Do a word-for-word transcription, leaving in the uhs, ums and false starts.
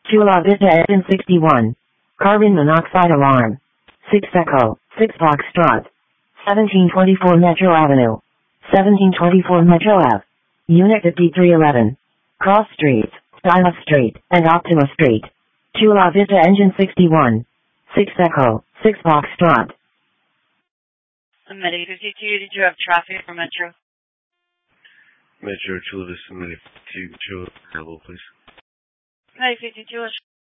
Chula Vista Engine sixty-one. Carbon monoxide alarm. six Echo, six Foxtrot. seventeen twenty-four Metro Avenue. seventeen twenty-four Metro Ave. Unit fifty-three eleven. Cross Streets, Styla Street, and Optima Street. Chula Vista Engine sixty-one. six Echo, six Foxtrot. Medic fifty-two, did you have traffic for Metro? Metro Chula Vista, Medic fifty-two, Chula, hello, please. Medic fifty-two,